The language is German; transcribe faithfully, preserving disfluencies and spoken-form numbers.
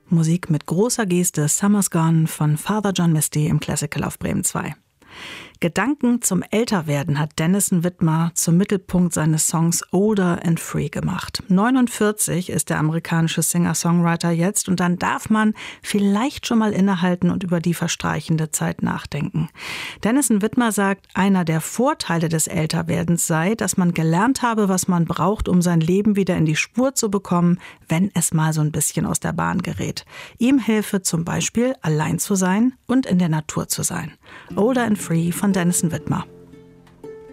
Musik mit großer Geste, Summer's Gone von Father John Misty im Classical auf Bremen zwei. Gedanken zum Älterwerden hat Denison Widmer zum Mittelpunkt seines Songs Older and Free gemacht. neunundvierzig ist der amerikanische Singer-Songwriter jetzt und dann darf man vielleicht schon mal innehalten und über die verstreichende Zeit nachdenken. Denison Widmer sagt, einer der Vorteile des Älterwerdens sei, dass man gelernt habe, was man braucht, um sein Leben wieder in die Spur zu bekommen, wenn es mal so ein bisschen aus der Bahn gerät. Ihm helfe zum Beispiel, allein zu sein und in der Natur zu sein. Older and Free von Denison Widmer.